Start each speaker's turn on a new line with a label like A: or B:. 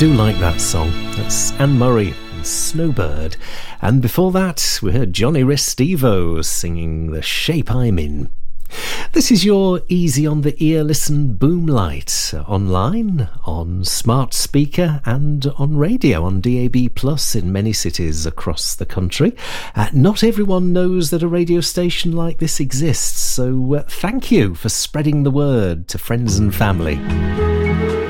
A: do like that song. That's Anne Murray and Snowbird. And before that, we heard Johnny Restivo singing The Shape I'm In. This is your easy on the ear listen Boomlight, online, on smart speaker and on radio, on DAB Plus in many cities across the country. Not everyone knows that a radio station like this exists, so thank you for spreading the word to friends and family.